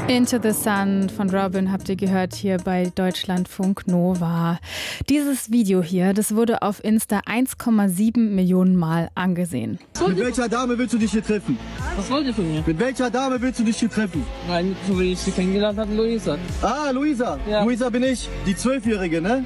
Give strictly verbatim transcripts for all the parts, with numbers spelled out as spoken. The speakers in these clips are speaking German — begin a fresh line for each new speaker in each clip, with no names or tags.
Into the Sun von Robyn habt ihr gehört hier bei Deutschlandfunk Nova. Dieses Video hier, das wurde auf Insta eins Komma sieben Millionen Mal angesehen.
Mit welcher Dame willst du dich hier treffen?
Was wollt ihr von mir?
Mit welcher Dame willst du dich hier treffen?
Nein, so wie ich sie kennengelernt habe, Luisa.
Ah, Luisa. Ja. Luisa bin ich, die Zwölfjährige, ne?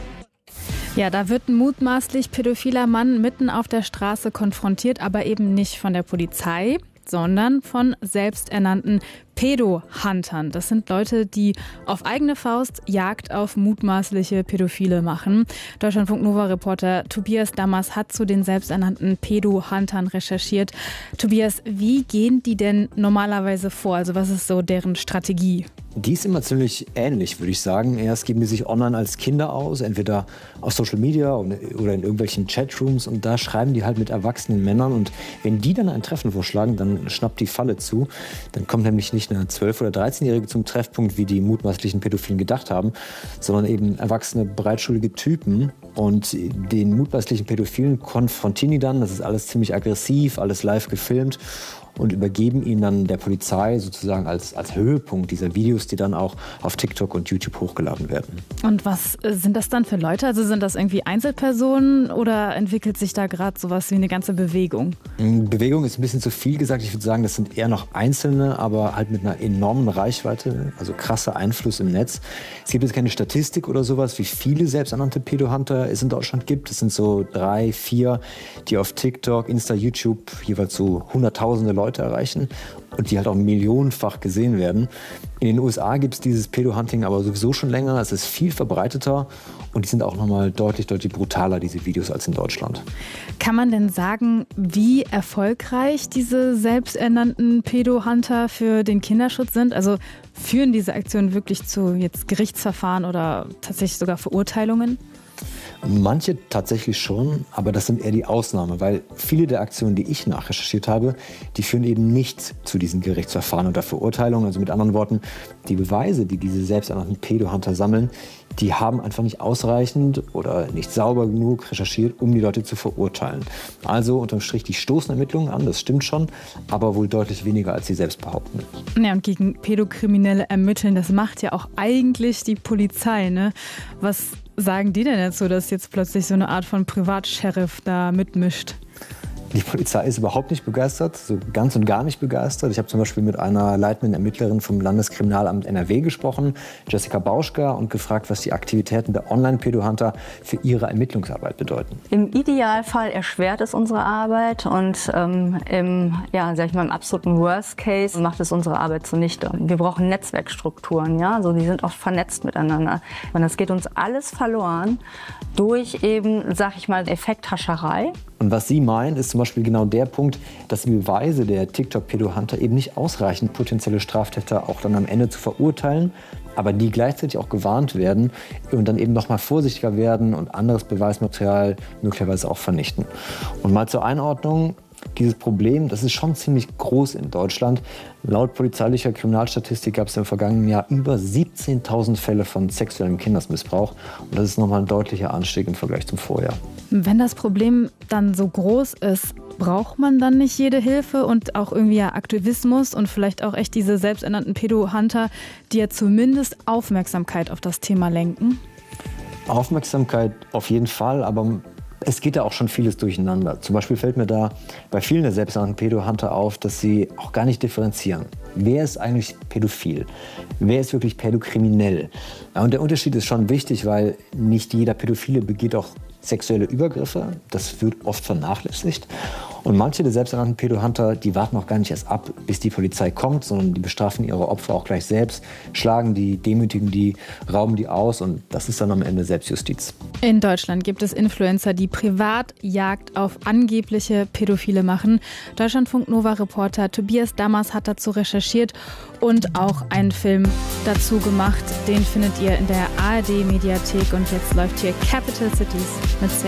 Ja, da wird ein mutmaßlich pädophiler Mann mitten auf der Straße konfrontiert, aber eben nicht von der Polizei, sondern von selbsternannten Pädo-Huntern. Das sind Leute, die auf eigene Faust Jagd auf mutmaßliche Pädophile machen. Deutschlandfunk-Nova-Reporter Tobias Dammers hat zu den selbsternannten Pädo-Huntern recherchiert. Tobias, wie gehen die denn normalerweise vor? Also was ist so deren Strategie?
Die ist immer ziemlich ähnlich, würde ich sagen. Erst geben die sich online als Kinder aus, entweder auf Social Media oder in irgendwelchen Chatrooms, und da schreiben die halt mit erwachsenen Männern, und wenn die dann ein Treffen vorschlagen, dann schnappt die Falle zu. Dann kommt nämlich nicht eine zwölf- oder dreizehnjährige zum Treffpunkt, wie die mutmaßlichen Pädophilen gedacht haben, sondern eben erwachsene, breitschuldige Typen, und den mutmaßlichen Pädophilen konfrontieren die dann. Das ist alles ziemlich aggressiv, alles live gefilmt, und übergeben ihn dann der Polizei sozusagen als, als Höhepunkt dieser Videos, die dann auch auf TikTok und YouTube hochgeladen werden.
Und was sind das dann für Leute? Also sind das irgendwie Einzelpersonen oder entwickelt sich da gerade sowas wie eine ganze Bewegung?
Bewegung ist ein bisschen zu viel gesagt. Ich würde sagen, das sind eher noch Einzelne, aber halt mit einer enormen Reichweite, also krasser Einfluss im Netz. Es gibt jetzt keine Statistik oder sowas, wie viele selbsternannte Pädo-Hunter es in Deutschland gibt. Es sind so drei, vier, die auf TikTok, Insta, YouTube jeweils so hunderttausende Leute Leute erreichen und die halt auch millionenfach gesehen werden. In den U S A gibt es dieses Pädo-Hunting aber sowieso schon länger. Es ist viel verbreiteter und die sind auch nochmal deutlich, deutlich brutaler, diese Videos, als in Deutschland.
Kann man denn sagen, wie erfolgreich diese selbsternannten Pädo-Hunter für den Kinderschutz sind? Also führen diese Aktionen wirklich zu jetzt Gerichtsverfahren oder tatsächlich sogar Verurteilungen?
Manche tatsächlich schon, aber das sind eher die Ausnahme, weil viele der Aktionen, die ich nachrecherchiert habe, die führen eben nicht zu diesen Gerichtsverfahren oder Verurteilungen. Also mit anderen Worten, die Beweise, die diese selbsternannten Pädo-Hunter sammeln, die haben einfach nicht ausreichend oder nicht sauber genug recherchiert, um die Leute zu verurteilen. Also unterm Strich, die stoßen Ermittlungen an, das stimmt schon, aber wohl deutlich weniger, als sie selbst behaupten.
Ja, und gegen Pädokriminelle ermitteln, das macht ja auch eigentlich die Polizei, ne? Was sagen die denn dazu, dass jetzt plötzlich so eine Art von Privatsheriff da mitmischt?
Die Polizei ist überhaupt nicht begeistert, so ganz und gar nicht begeistert. Ich habe zum Beispiel mit einer leitenden Ermittlerin vom Landeskriminalamt N R W gesprochen, Jessica Bauschka, und gefragt, was die Aktivitäten der Online-Pädo-Hunter für ihre Ermittlungsarbeit bedeuten.
Im Idealfall erschwert es unsere Arbeit und ähm, im, ja, sag ich mal, im absoluten Worst Case macht es unsere Arbeit zunichte. Wir brauchen Netzwerkstrukturen, ja, so, die sind oft vernetzt miteinander. Und das geht uns alles verloren durch eben, sag ich mal, Effekthascherei.
Und was sie meint, ist zum Beispiel genau der Punkt, dass die Beweise der TikTok-Pädo-Hunter eben nicht ausreichen, potenzielle Straftäter auch dann am Ende zu verurteilen, aber die gleichzeitig auch gewarnt werden und dann eben noch mal vorsichtiger werden und anderes Beweismaterial möglicherweise auch vernichten. Und mal zur Einordnung: Dieses Problem, das ist schon ziemlich groß in Deutschland. Laut polizeilicher Kriminalstatistik gab es im vergangenen Jahr über siebzehntausend Fälle von sexuellem Kindesmissbrauch. Und das ist nochmal ein deutlicher Anstieg im Vergleich zum Vorjahr.
Wenn das Problem dann so groß ist, braucht man dann nicht jede Hilfe und auch irgendwie ja Aktivismus und vielleicht auch echt diese selbsternannten Pädo-Hunter, die ja zumindest Aufmerksamkeit auf das Thema lenken?
Aufmerksamkeit auf jeden Fall, aber es geht da auch schon vieles durcheinander. Zum Beispiel fällt mir da bei vielen der selbsternannten Pädo-Hunter auf, dass sie auch gar nicht differenzieren. Wer ist eigentlich pädophil? Wer ist wirklich pädokriminell? Ja, und der Unterschied ist schon wichtig, weil nicht jeder Pädophile begeht auch sexuelle Übergriffe. Das wird oft vernachlässigt. Und manche der selbsternannten Pädo-Hunter, die warten auch gar nicht erst ab, bis die Polizei kommt, sondern die bestrafen ihre Opfer auch gleich selbst, schlagen die, demütigen die, rauben die aus, und das ist dann am Ende Selbstjustiz.
In Deutschland gibt es Influencer, die privat Jagd auf angebliche Pädophile machen. Deutschlandfunk-Nova-Reporter Tobias Dammers hat dazu recherchiert und auch einen Film dazu gemacht. Den findet ihr in der A R D-Mediathek, und jetzt läuft hier Capital Cities mit